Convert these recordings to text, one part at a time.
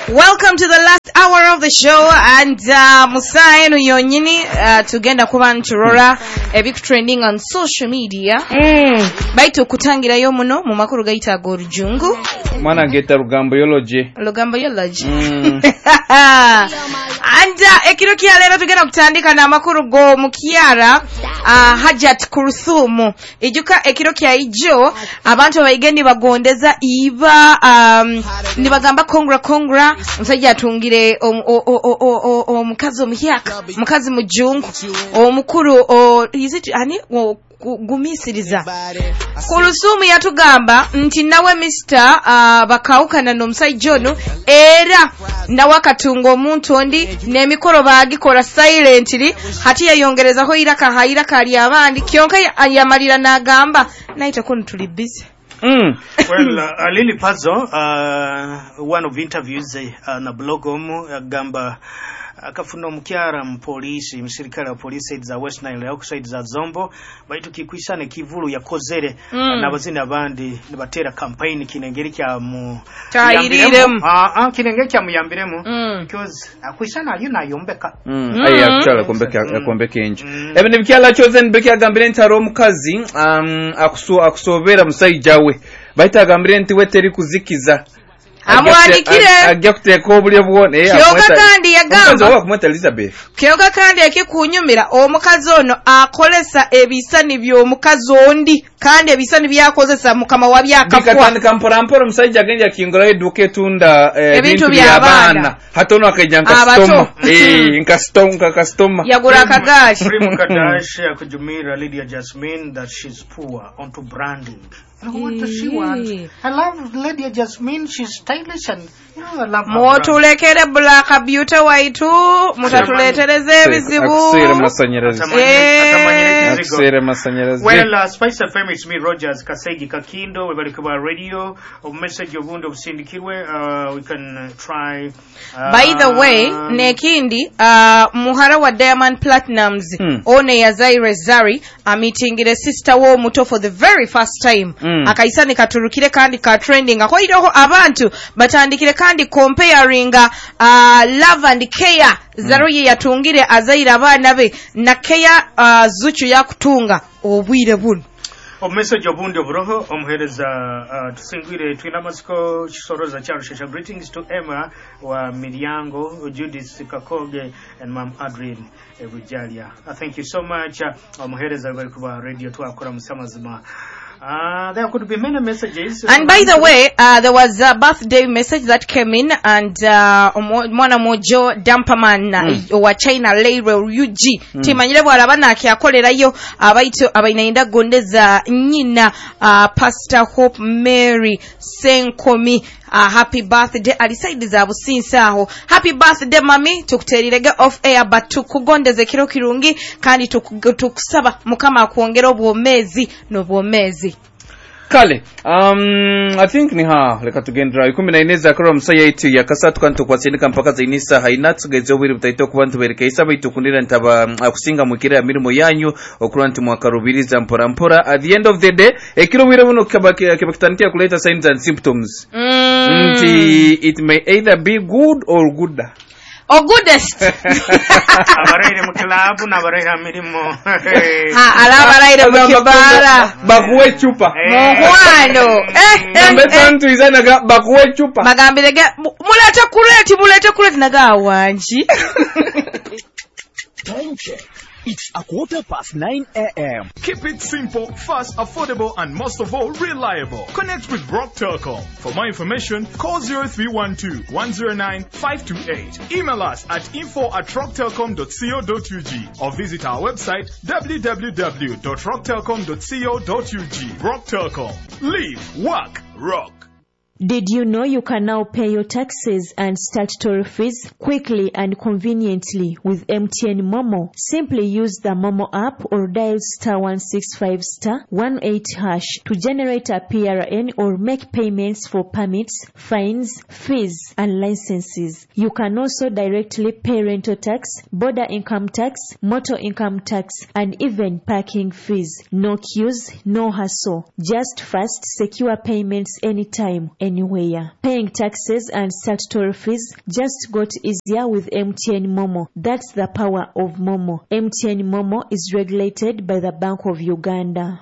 Welcome to the last hour of the show and Musa eno yonyini tugenda kuba nturora trending on social media. Baitu kutangirayo muno mu makuru gaita gorujungu. Mwana geta rugamboyology. And ekiro kyalero tugenda kutandika na makuru go mukiara Hajat Kurthumu. Ejuka ekiro kya ijo abantu abayigendi bagondeza iba nibagamba kongra musajja atungire omukazi omuyaka mukazi mujungu omukuru yiziti ani gumisiriza Kurthumu yatugamba nti nawe Mr. bakawukana n'omusajja ono era nawakatunga omuntu ondi n'emikoro baagikola silently hati yayongerezaho iraka ali abandi kyonka yamalira n'agamba naita kono tuli busy. Well, Lily Pazzo, one of interviews na blog gamba akafuna omukyara mu police musirikale wa police za West Nile outside za Zombo baitu kikwisane kivulu yakozere n'abazina abandi nibatera campaign kinengeri kya mu tayiremu kinengeri kya muyambiremu because akwisana yuna yombeka ayi actually kombeka enje ebine bikyala chosen beki agambire ntaro omukazi akusobera musajja we baita agambire nti weteri kuzikiza amwandikire ajja kuteka obulyo bwone kyoga kandi yagamba kumweta Elizabeth kyoga kandi yakikunyumira omukazi ono akolesa ebisani by'omukazi ondi kandi ebisani byakozesa mukama wa byakafwa bikatandika mpora musajja agenja kingula eduka etunda ebintu by'abaana hatono akajja nkastoma yagura akagashi Kadash akujumira Lydia Jasmine that she's poor onto branding. What does she want? I love Lydia Jasmine. She's stylish and I love her. Motulekere Black Beauty waitu mutatuletereze ebizibu. Akusere masanyarazi. Well, Spice FM, it's me Rogers Kasegi Kakindo. We're about radio of message of Wundo Sindikirwe. We can try. By the way, Nekindi muhara wa Diamond Platinums one ya Zaire Zari amitingire sister wo muto for the very first time. Akaisani katurukire kandi ka trending akoiroho abantu batandikire kandi comparing love and care Zaruye yatungire Azaire abana be na care Zuchu yakutunga obwire buno message obundi oburoho omuhereza tusingwire twina masiko kisoroza cyaro shesha greetings to Emma wa Miryango Judith Kakoge and Mom Adrian Ebujalia. Thank you so much omuhereza bari kuba radio twakora musamazima. There could be many messages. And by the way, there was a birthday message that came in, and Mwana Mojo Dampaman wa China Leiro Ryuji timanyire bwarabana akyakolerayo abaito abainainda gondeza nyina Pastor Hope Mary Senkomi. Happy birthday alisaidiza abusinsa aho. Happy birthday mami tukuterirege off air but tukugondeze kiro kirungi kandi tukusaba mukama akuongera obwomezi n'obwomezi kale I think ni leka tugendera 14 akora musaya yitu yakasatu kantu kwatsindika mpaka zainisa hainatsu gezobiri butaito kubantu berekeza baitukundira ntaba akusinga mukira mirimo yanyu okuranti mwakarubiriza mpora at the end of the day ekiro bire buno kibakitantia kuleta signs and symptoms it may either be good or good or goodest abarere mu club na barere mirimo alabarere mu kibara bakuwe chupa muhwano nambetantu izana bakuwe chupa magambirege mulete kuleti naga wanji time check. It's 9:15 a.m. Keep it simple, fast, affordable, and most of all, reliable. Connect with Brock Telecom. For more information, call 0312-109-528. Email us at info@rocktelecom.co.ug or visit our website www.rocktelecom.co.ug. Brock Telecom. Live, work, rock. Did you know you can now pay your taxes and statutory fees quickly and conveniently with MTN Momo? Simply use the Momo app or dial *165*18# to generate a PRN or make payments for permits, fines, fees, and licenses. You can also directly pay rental tax, border income tax, motor income tax, and even parking fees. No queues, no hassle. Just fast, secure payments anytime, anywhere. Paying taxes and statutory fees just got easier with MTN Momo. That's the power of Momo. MTN Momo is regulated by the Bank of Uganda.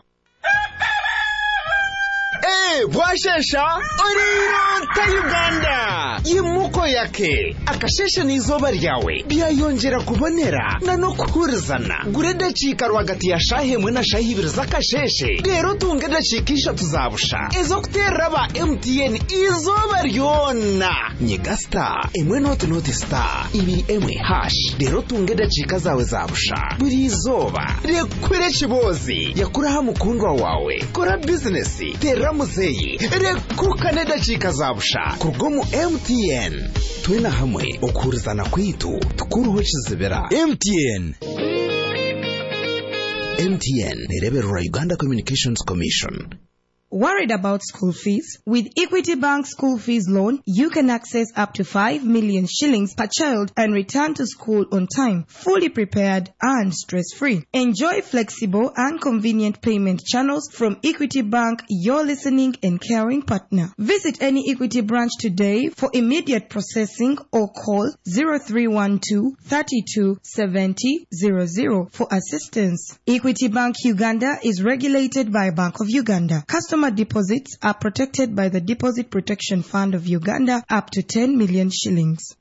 Bwashesha orironta Uganda yimuko yake akashesha n'izuba ryawe byayongera kubonera na no kuhurizana gure dacika rwagati ya shahemwe na shahibiri zakasheshe rero tunge dacikisha tuzabusha ezo kutera ba MTN izuba ryona nyigasta emwe note star ibi emwe hash rero tunge dacika zawe zabusha buri izuba rekwire kibozi yakuraha mukundwa wawe kora business tera muzeyi rekukane dacika zabusha kurgomu MTN twina hamwe okurizana kwitu tukuruho kizibera MTN nereberera Uganda Communications Commission. Worried about school fees? With Equity Bank School Fees Loan, you can access up to 5 million shillings per child and return to school on time, fully prepared and stress-free. Enjoy flexible and convenient payment channels from Equity Bank, your listening and caring partner. Visit any Equity branch today for immediate processing or call 0312 32 70 00 for assistance. Equity Bank Uganda is regulated by Bank of Uganda. Customer deposits are protected by the Deposit Protection Fund of Uganda up to 10 million shillings.